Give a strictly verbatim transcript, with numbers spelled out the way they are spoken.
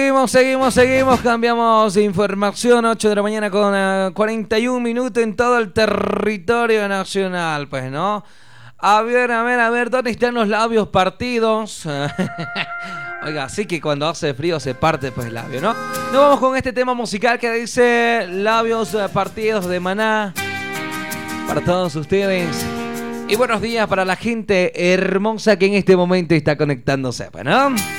seguimos, seguimos, seguimos. Cambiamos de información. ocho de la mañana con uh, cuarenta y un minutos en todo el territorio nacional. Pues, ¿no? A ver, a ver, a ver, ¿dónde están los labios partidos? Oiga, así que cuando hace frío se parte pues el labio, ¿no? Nos vamos con este tema musical que dice labios partidos de Maná. Para todos ustedes. Y buenos días para la gente hermosa que en este momento está conectándose, ¿no?